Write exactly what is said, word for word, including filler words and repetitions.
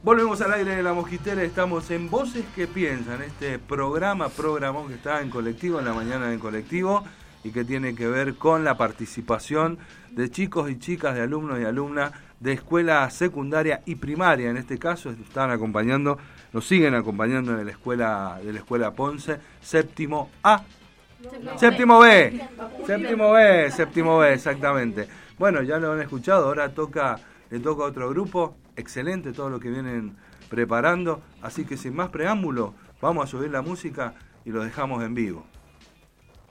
Volvemos al aire de La Mosquitera, estamos en Voces que Piensan, este programa, programón que está en colectivo, en la mañana en colectivo, y que tiene que ver con la participación de chicos y chicas, de alumnos y alumnas de escuela secundaria y primaria. En este caso están acompañando, nos siguen acompañando en la escuela de la escuela Ponce, séptimo A, no, séptimo B, séptimo B, séptimo B, exactamente. Bueno, ya lo han escuchado, ahora toca, le toca a otro grupo. Excelente todo lo que vienen preparando, así que sin más preámbulo, vamos a subir la música y lo dejamos en vivo.